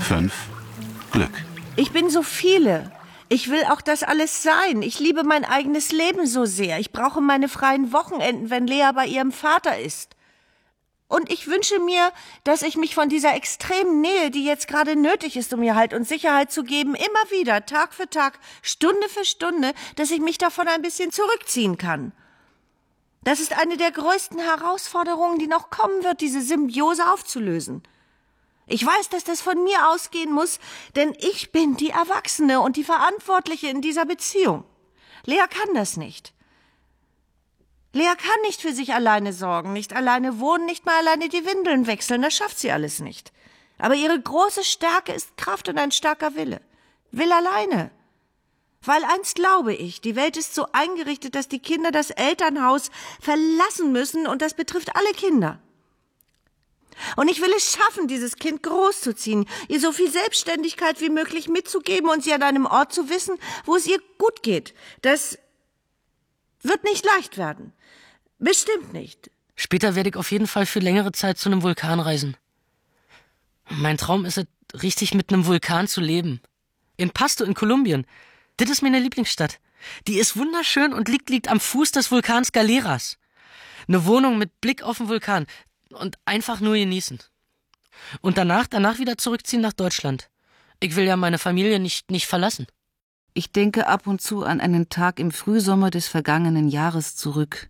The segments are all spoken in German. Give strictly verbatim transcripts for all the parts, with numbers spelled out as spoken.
Fünf. Glück. Ich bin so viele. Ich will auch das alles sein. Ich liebe mein eigenes Leben so sehr. Ich brauche meine freien Wochenenden, wenn Lea bei ihrem Vater ist. Und ich wünsche mir, dass ich mich von dieser extremen Nähe, die jetzt gerade nötig ist, um ihr Halt und Sicherheit zu geben, immer wieder, Tag für Tag, Stunde für Stunde, dass ich mich davon ein bisschen zurückziehen kann. Das ist eine der größten Herausforderungen, die noch kommen wird, diese Symbiose aufzulösen. Ich weiß, dass das von mir ausgehen muss, denn ich bin die Erwachsene und die Verantwortliche in dieser Beziehung. Lea kann das nicht. Lea kann nicht für sich alleine sorgen, nicht alleine wohnen, nicht mal alleine die Windeln wechseln, das schafft sie alles nicht. Aber ihre große Stärke ist Kraft und ein starker Wille. Will alleine. Weil eins glaube ich, die Welt ist so eingerichtet, dass die Kinder das Elternhaus verlassen müssen und das betrifft alle Kinder. Und ich will es schaffen, dieses Kind großzuziehen, ihr so viel Selbstständigkeit wie möglich mitzugeben und sie an einem Ort zu wissen, wo es ihr gut geht. Das wird nicht leicht werden. Bestimmt nicht. Später werde ich auf jeden Fall für längere Zeit zu einem Vulkan reisen. Mein Traum ist es, richtig mit einem Vulkan zu leben. In Pasto in Kolumbien. Das ist meine Lieblingsstadt. Die ist wunderschön und liegt, liegt am Fuß des Vulkans Galeras. Eine Wohnung mit Blick auf den Vulkan. Und einfach nur genießen. Und danach, danach wieder zurückziehen nach Deutschland. Ich will ja meine Familie nicht, nicht verlassen. Ich denke ab und zu an einen Tag im Frühsommer des vergangenen Jahres zurück.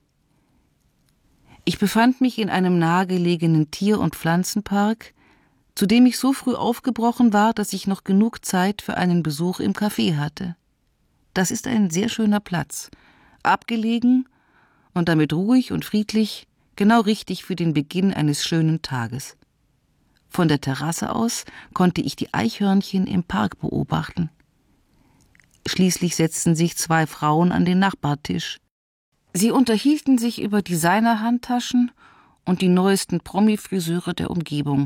Ich befand mich in einem nahegelegenen Tier- und Pflanzenpark, zu dem ich so früh aufgebrochen war, dass ich noch genug Zeit für einen Besuch im Café hatte. Das ist ein sehr schöner Platz, abgelegen und damit ruhig und friedlich, genau richtig für den Beginn eines schönen Tages. Von der Terrasse aus konnte ich die Eichhörnchen im Park beobachten. Schließlich setzten sich zwei Frauen an den Nachbartisch. Sie unterhielten sich über Designer-Handtaschen und die neuesten Promi-Friseure der Umgebung.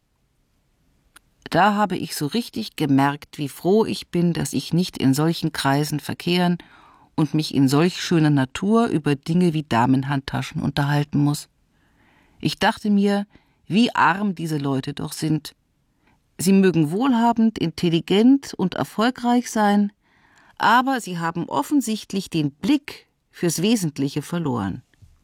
Da habe ich so richtig gemerkt, wie froh ich bin, dass ich nicht in solchen Kreisen verkehren und mich in solch schöner Natur über Dinge wie Damenhandtaschen unterhalten muss. Ich dachte mir, wie arm diese Leute doch sind. Sie mögen wohlhabend, intelligent und erfolgreich sein, aber sie haben offensichtlich den Blick fürs Wesentliche verloren.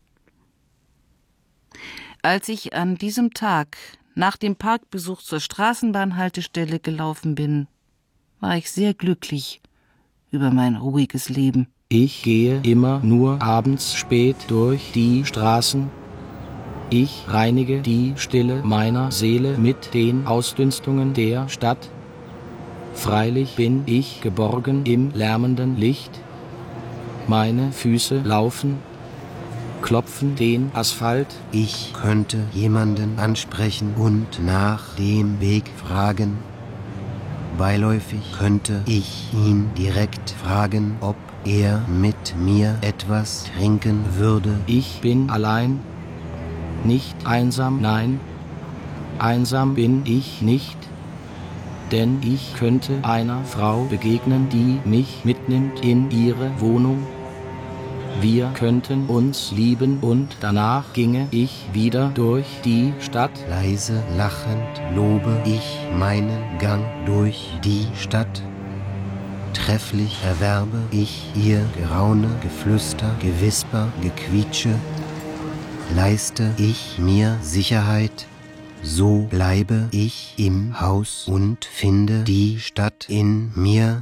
Als ich an diesem Tag nach dem Parkbesuch zur Straßenbahnhaltestelle gelaufen bin, war ich sehr glücklich über mein ruhiges Leben. Ich gehe immer nur abends spät durch die Straßen. Ich reinige die Stille meiner Seele mit den Ausdünstungen der Stadt. Freilich bin ich geborgen im lärmenden Licht. Meine Füße laufen, klopfen den Asphalt. Ich könnte jemanden ansprechen und nach dem Weg fragen. Beiläufig könnte ich ihn direkt fragen, ob er mit mir etwas trinken würde. Ich bin allein, nicht einsam, nein, einsam bin ich nicht, denn ich könnte einer Frau begegnen, die mich mitnimmt in ihre Wohnung. Wir könnten uns lieben und danach ginge ich wieder durch die Stadt. Leise lachend lobe ich meinen Gang durch die Stadt. Trefflich erwerbe ich ihr Geraune, Geflüster, Gewisper, Gequietsche. Leiste ich mir Sicherheit, so bleibe ich im Haus und finde die Stadt in mir.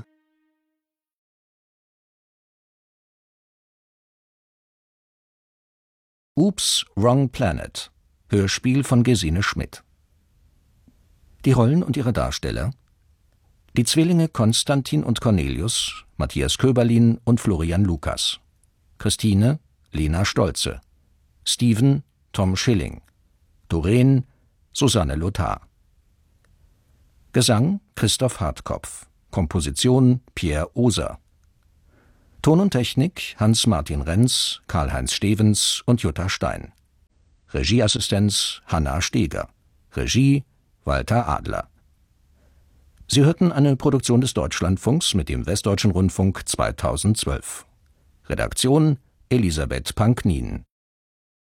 Oops, Wrong Planet. Hörspiel von Gesine Schmidt. Die Rollen und ihre Darsteller: die Zwillinge Konstantin und Cornelius, Matthias Köberlin und Florian Lukas. Christine, Lena Stolze. Steven, Tom Schilling. Doreen, Susanne Lothar. Gesang Christoph Hartkopf. Komposition Pierre Oser. Ton und Technik Hans-Martin Renz, Karl-Heinz Stevens und Jutta Stein. Regieassistenz Hanna Steger. Regie Walter Adler. Sie hörten eine Produktion des Deutschlandfunks mit dem Westdeutschen Rundfunk zweitausendzwölf. Redaktion Elisabeth Panknin.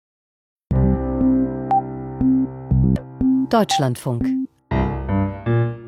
Deutschlandfunk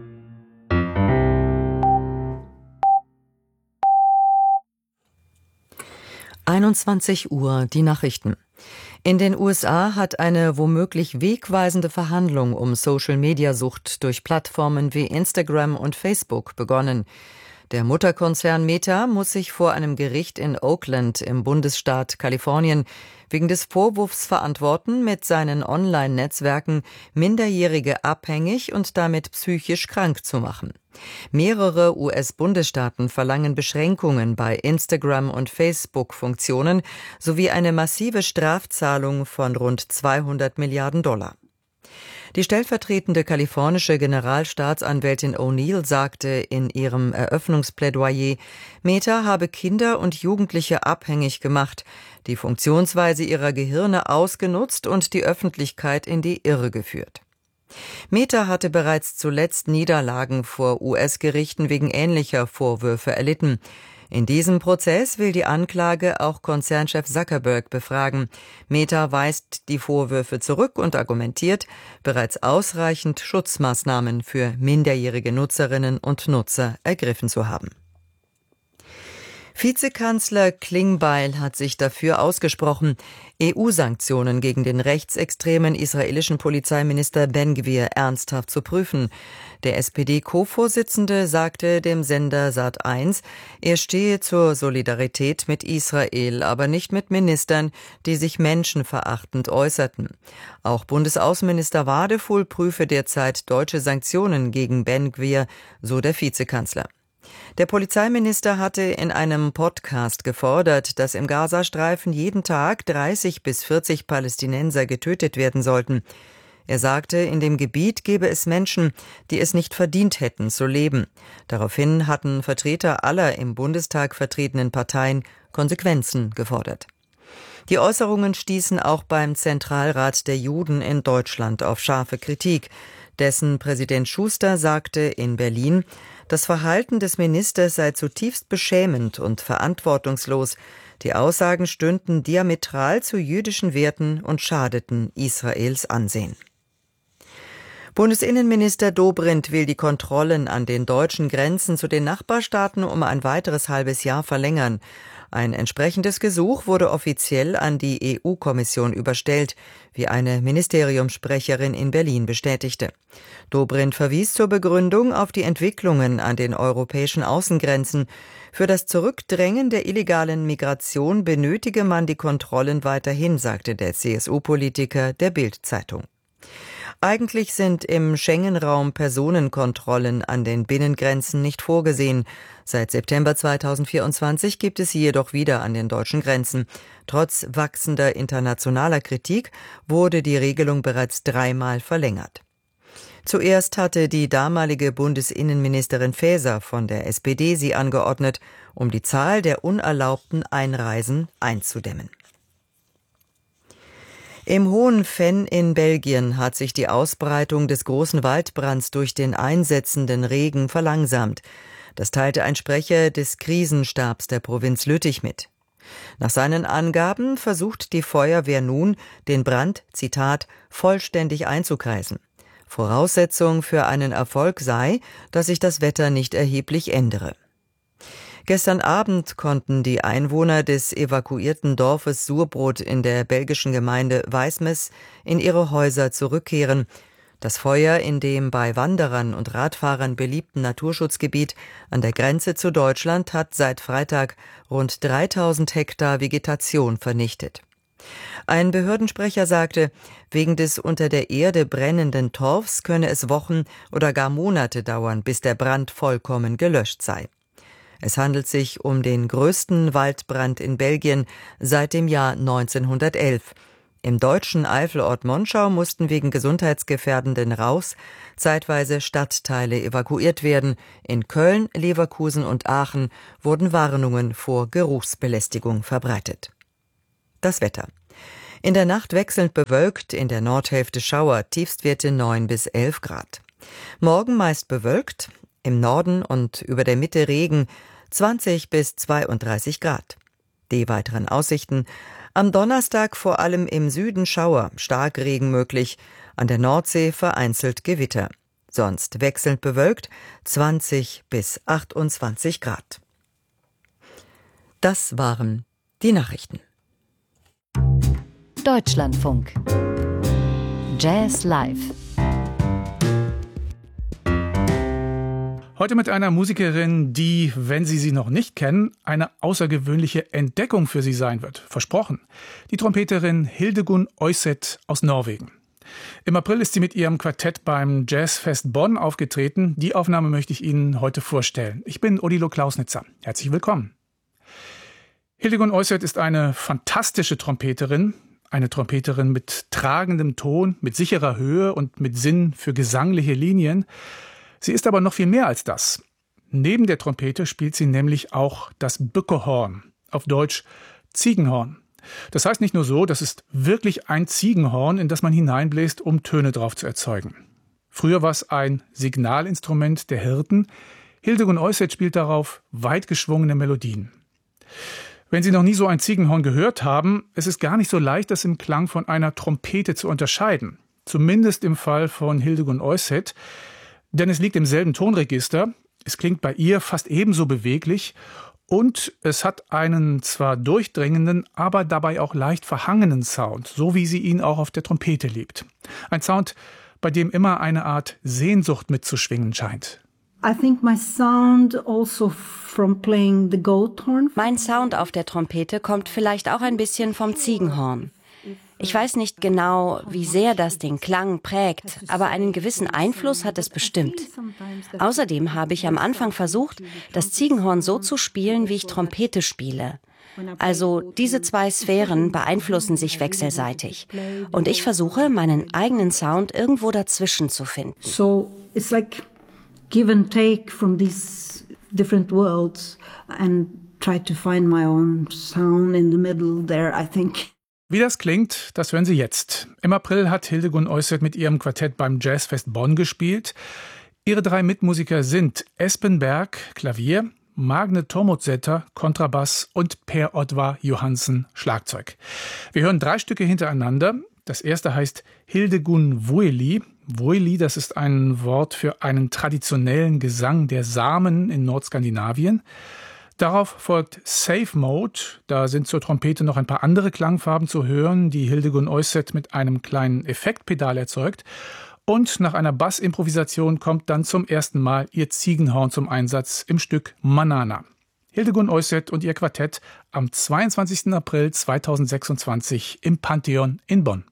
einundzwanzig Uhr die Nachrichten. In den U S A hat eine womöglich wegweisende Verhandlung um Social-Media-Sucht durch Plattformen wie Instagram und Facebook begonnen. Der Mutterkonzern Meta muss sich vor einem Gericht in Oakland im Bundesstaat Kalifornien wegen des Vorwurfs verantworten, mit seinen Online-Netzwerken Minderjährige abhängig und damit psychisch krank zu machen. Mehrere U S-Bundesstaaten verlangen Beschränkungen bei Instagram- und Facebook-Funktionen sowie eine massive Strafzahlung von rund zweihundert Milliarden Dollar. Die stellvertretende kalifornische Generalstaatsanwältin O'Neill sagte in ihrem Eröffnungsplädoyer, Meta habe Kinder und Jugendliche abhängig gemacht, die Funktionsweise ihrer Gehirne ausgenutzt und die Öffentlichkeit in die Irre geführt. Meta hatte bereits zuletzt Niederlagen vor U S-Gerichten wegen ähnlicher Vorwürfe erlitten. In diesem Prozess will die Anklage auch Konzernchef Zuckerberg befragen. Meta weist die Vorwürfe zurück und argumentiert, bereits ausreichend Schutzmaßnahmen für minderjährige Nutzerinnen und Nutzer ergriffen zu haben. Vizekanzler Klingbeil hat sich dafür ausgesprochen, E U-Sanktionen gegen den rechtsextremen israelischen Polizeiminister Ben-Gvir ernsthaft zu prüfen. Der S P D-Co-Vorsitzende sagte dem Sender Sat eins, er stehe zur Solidarität mit Israel, aber nicht mit Ministern, die sich menschenverachtend äußerten. Auch Bundesaußenminister Wadefuhl prüfe derzeit deutsche Sanktionen gegen Ben-Gvir, so der Vizekanzler. Der Polizeiminister hatte in einem Podcast gefordert, dass im Gazastreifen jeden Tag dreißig bis vierzig Palästinenser getötet werden sollten. Er sagte, in dem Gebiet gebe es Menschen, die es nicht verdient hätten zu leben. Daraufhin hatten Vertreter aller im Bundestag vertretenen Parteien Konsequenzen gefordert. Die Äußerungen stießen auch beim Zentralrat der Juden in Deutschland auf scharfe Kritik. Dessen Präsident Schuster sagte in Berlin, das Verhalten des Ministers sei zutiefst beschämend und verantwortungslos. Die Aussagen stünden diametral zu jüdischen Werten und schadeten Israels Ansehen. Bundesinnenminister Dobrindt will die Kontrollen an den deutschen Grenzen zu den Nachbarstaaten um ein weiteres halbes Jahr verlängern. Ein entsprechendes Gesuch wurde offiziell an die E U-Kommission überstellt, wie eine Ministeriumssprecherin in Berlin bestätigte. Dobrindt verwies zur Begründung auf die Entwicklungen an den europäischen Außengrenzen. Für das Zurückdrängen der illegalen Migration benötige man die Kontrollen weiterhin, sagte der C S U-Politiker der Bild-Zeitung. Eigentlich sind im Schengen-Raum Personenkontrollen an den Binnengrenzen nicht vorgesehen. Seit September zweitausendvierundzwanzig gibt es sie jedoch wieder an den deutschen Grenzen. Trotz wachsender internationaler Kritik wurde die Regelung bereits dreimal verlängert. Zuerst hatte die damalige Bundesinnenministerin Faeser von der S P D sie angeordnet, um die Zahl der unerlaubten Einreisen einzudämmen. Im Hohen Venn in Belgien hat sich die Ausbreitung des großen Waldbrands durch den einsetzenden Regen verlangsamt. Das teilte ein Sprecher des Krisenstabs der Provinz Lüttich mit. Nach seinen Angaben versucht die Feuerwehr nun, den Brand, Zitat, vollständig einzukreisen. Voraussetzung für einen Erfolg sei, dass sich das Wetter nicht erheblich ändere. Gestern Abend konnten die Einwohner des evakuierten Dorfes Surbrot in der belgischen Gemeinde Wijsmes in ihre Häuser zurückkehren. Das Feuer in dem bei Wanderern und Radfahrern beliebten Naturschutzgebiet an der Grenze zu Deutschland hat seit Freitag rund dreitausend Hektar Vegetation vernichtet. Ein Behördensprecher sagte, wegen des unter der Erde brennenden Torfs könne es Wochen oder gar Monate dauern, bis der Brand vollkommen gelöscht sei. Es handelt sich um den größten Waldbrand in Belgien seit dem Jahr neunzehnhundertelf. Im deutschen Eifelort Monschau mussten wegen gesundheitsgefährdenden Rauchs zeitweise Stadtteile evakuiert werden. In Köln, Leverkusen und Aachen wurden Warnungen vor Geruchsbelästigung verbreitet. Das Wetter. In der Nacht wechselnd bewölkt, in der Nordhälfte Schauer, Tiefstwerte neun bis elf Grad. Morgen meist bewölkt, im Norden und über der Mitte Regen, zwanzig bis zweiunddreißig Grad. Die weiteren Aussichten: am Donnerstag vor allem im Süden Schauer, Starkregen möglich, an der Nordsee vereinzelt Gewitter. Sonst wechselnd bewölkt, zwanzig bis achtundzwanzig Grad. Das waren die Nachrichten. Deutschlandfunk. Jazz Live. Heute mit einer Musikerin, die, wenn Sie sie noch nicht kennen, eine außergewöhnliche Entdeckung für Sie sein wird. Versprochen. Die Trompeterin Hildegunn Oyseth aus Norwegen. Im April ist sie mit ihrem Quartett beim Jazzfest Bonn aufgetreten. Die Aufnahme möchte ich Ihnen heute vorstellen. Ich bin Odilo Klausnitzer. Herzlich willkommen. Hildegunn Oyseth ist eine fantastische Trompeterin. Eine Trompeterin mit tragendem Ton, mit sicherer Höhe und mit Sinn für gesangliche Linien. Sie ist aber noch viel mehr als das. Neben der Trompete spielt sie nämlich auch das Bückehorn, auf Deutsch Ziegenhorn. Das heißt nicht nur so, das ist wirklich ein Ziegenhorn, in das man hineinbläst, um Töne drauf zu erzeugen. Früher war es ein Signalinstrument der Hirten. Hildegunn Oyseth spielt darauf weit geschwungene Melodien. Wenn Sie noch nie so ein Ziegenhorn gehört haben, es ist gar nicht so leicht, das im Klang von einer Trompete zu unterscheiden. Zumindest im Fall von Hildegunn Oyseth, denn es liegt im selben Tonregister, es klingt bei ihr fast ebenso beweglich und es hat einen zwar durchdringenden, aber dabei auch leicht verhangenen Sound, so wie sie ihn auch auf der Trompete liebt. Ein Sound, bei dem immer eine Art Sehnsucht mitzuschwingen scheint. I think my sound also from playing the goat horn. Mein Sound auf der Trompete kommt vielleicht auch ein bisschen vom Ziegenhorn. Ich weiß nicht genau, wie sehr das den Klang prägt, aber einen gewissen Einfluss hat es bestimmt. Außerdem habe ich am Anfang versucht, das Ziegenhorn so zu spielen, wie ich Trompete spiele. Also diese zwei Sphären beeinflussen sich wechselseitig. Und ich versuche, meinen eigenen Sound irgendwo dazwischen zu finden. So it's like give and take from these different worlds and try to find my own sound in the middle there, I think. Wie das klingt, das hören Sie jetzt. Im April hat Hildegunn Oyseth mit ihrem Quartett beim Jazzfest Bonn gespielt. Ihre drei Mitmusiker sind Espen Berg, Klavier, Magne Tormodsetter, Kontrabass und Per Oddvar Johansen, Schlagzeug. Wir hören drei Stücke hintereinander. Das erste heißt Hildegunn Vueli. Vueli, das ist ein Wort für einen traditionellen Gesang der Samen in Nordskandinavien. Darauf folgt Safe Mode. Da sind zur Trompete noch ein paar andere Klangfarben zu hören, die Hildegunn Oyseth mit einem kleinen Effektpedal erzeugt. Und nach einer Bassimprovisation kommt dann zum ersten Mal ihr Ziegenhorn zum Einsatz im Stück Manana. Hildegunn Oyseth und ihr Quartett am zweiundzwanzigsten April zweitausendsechsundzwanzig im Pantheon in Bonn.